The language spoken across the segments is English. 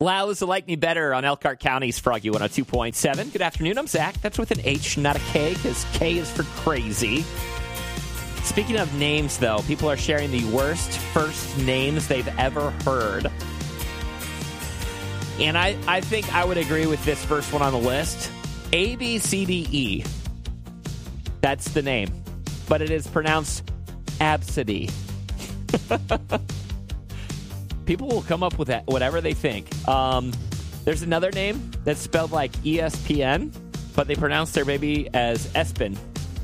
Allows to like me better on Elkhart County's Froggy 102.7. Good afternoon, I'm Zach. That's with an H, not a K, because K is for crazy. Speaking of names, though, people are sharing the worst first names they've ever heard. And I think I would agree with this first one on the list. ABCDE. That's the name. But it is pronounced Absidy. People will come up with that, whatever they think. There's another name that's spelled like ESPN, but they pronounce their baby as Espen.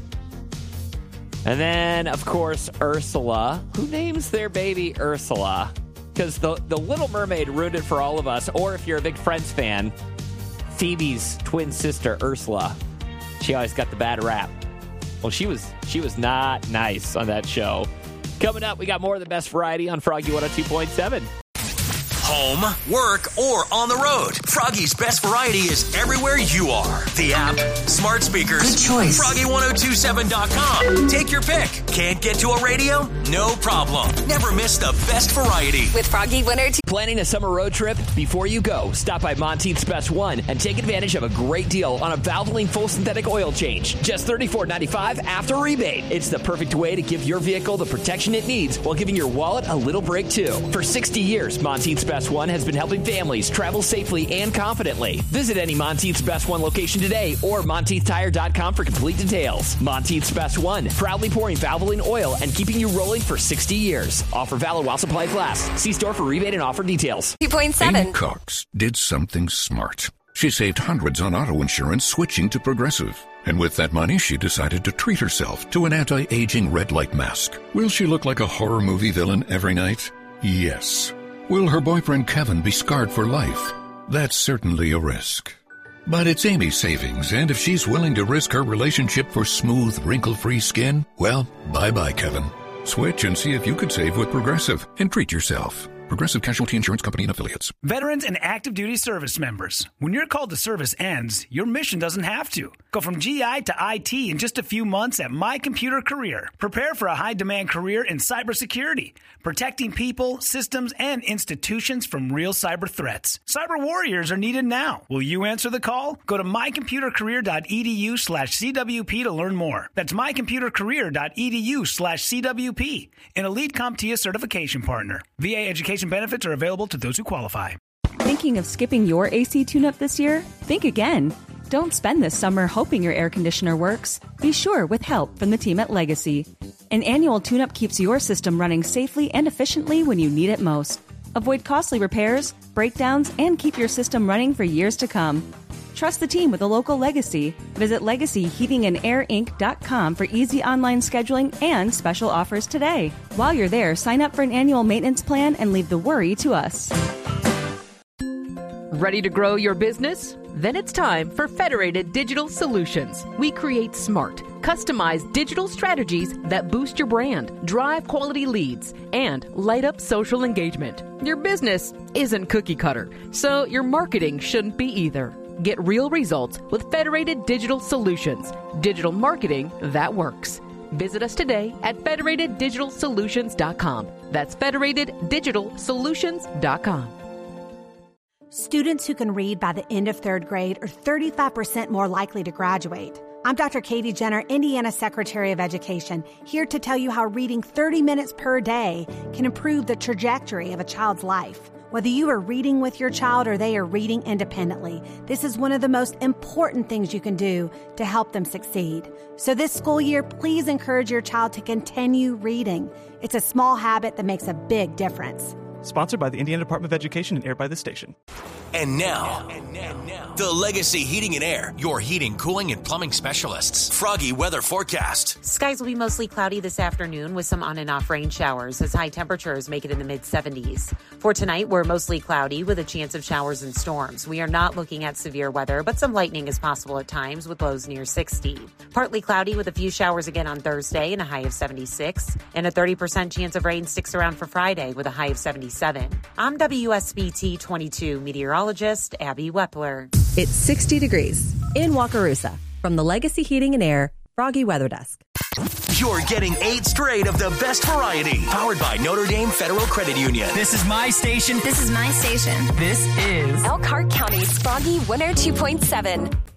And then, of course, Ursula. Who names their baby Ursula? Because the Little Mermaid ruined it for all of us. Or if you're a big Friends fan, Phoebe's twin sister, Ursula. She always got the bad rap. Well, she was not nice on that show. Coming up, we got more of the best variety on Froggy 102.7. Home, work, or on the road. Froggy's best variety is everywhere you are. The app, smart speakers, good choice. Froggy1027.com. Take your pick. Can't get to a radio? No problem. Never miss the best variety. With Froggy 102. Planning a summer road trip? Before you go, stop by Monteith's Best One and take advantage of a great deal on a Valvoline full synthetic oil change. Just $34.95 after rebate. It's the perfect way to give your vehicle the protection it needs while giving your wallet a little break, too. For 60 years, Monteith's Best One has been helping families travel safely and confidently. Visit any Monteith's Best One location today or MonteithTire.com for complete details. Monteith's Best One, proudly pouring Valvoline oil and keeping you rolling for 60 years. Offer valid while supplies last. See store for rebate and offer details. 2.7. Amy Cox did something smart. She saved hundreds on auto insurance switching to Progressive. And with that money, she decided to treat herself to an anti-aging red light mask. Will she look like a horror movie villain every night? Yes. Will her boyfriend Kevin be scarred for life? That's certainly a risk. But it's Amy's savings, and if she's willing to risk her relationship for smooth, wrinkle-free skin, well, bye-bye, Kevin. Switch and see if you could save with Progressive and treat yourself. Progressive Casualty Insurance Company and Affiliates. Veterans and active duty service members. When your call to service ends, your mission doesn't have to. Go from GI to IT in just a few months at My Computer Career. Prepare for a high-demand career in cybersecurity, protecting people, systems, and institutions from real cyber threats. Cyber warriors are needed now. Will you answer the call? Go to mycomputercareer.edu/CWP to learn more. That's mycomputercareer.edu/CWP. An Elite CompTIA certification partner. VA education benefits are available to those who qualify. Thinking of skipping your AC tune-up this year? Think again. Don't spend this summer hoping your air conditioner works. Be sure with help from the team at Legacy. An annual tune-up keeps your system running safely and efficiently when you need it most. Avoid costly repairs, breakdowns, and keep your system running for years to come. Trust the team with a local Legacy. Visit LegacyHeatingandAirInc.com for easy online scheduling and special offers today. While you're there, sign up for an annual maintenance plan and leave the worry to us. Ready to grow your business? Then it's time for Federated Digital Solutions. We create smart, customized digital strategies that boost your brand, drive quality leads, and light up social engagement. Your business isn't cookie cutter, so your marketing shouldn't be either. Get real results with Federated Digital Solutions. Digital marketing that works. Visit us today at federateddigitalsolutions.com. That's federateddigitalsolutions.com. Students who can read by the end of third grade are 35% more likely to graduate. I'm Dr. Katie Jenner, Indiana Secretary of Education, here to tell you how reading 30 minutes per day can improve the trajectory of a child's life. Whether you are reading with your child or they are reading independently, this is one of the most important things you can do to help them succeed. So this school year, please encourage your child to continue reading. It's a small habit that makes a big difference. Sponsored by the Indiana Department of Education and aired by the station. And now, the Legacy Heating and Air, your heating, cooling, and plumbing specialists. Froggy weather forecast. Skies will be mostly cloudy this afternoon with some on and off rain showers as high temperatures make it in the mid-70s. For tonight, we're mostly cloudy with a chance of showers and storms. We are not looking at severe weather, but some lightning is possible at times with lows near 60. Partly cloudy with a few showers again on Thursday and a high of 76. And a 30% chance of rain sticks around for Friday with a high of 77. I'm WSBT 22 meteorologist Abby Wepler. It's 60 degrees in Wakarusa from the Legacy Heating and Air Froggy Weather Desk. You're getting 8 straight of the best variety. Powered by Notre Dame Federal Credit Union. This is my station. This is my station. This is Elkhart County's Froggy 102.7.